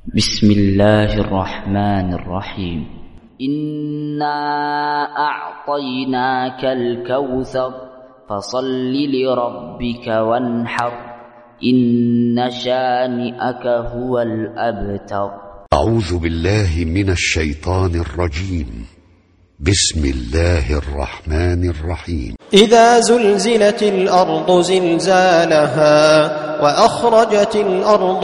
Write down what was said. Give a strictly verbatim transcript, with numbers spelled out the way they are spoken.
بسم الله الرحمن الرحيم. إنا أعطيناك الكوثر فصل لربك وانحر إن شانئك هو الأبتر. أعوذ بالله من الشيطان الرجيم. بسم الله الرحمن الرحيم. إذا زلزلت الأرض زلزالها وأخرجت الأرض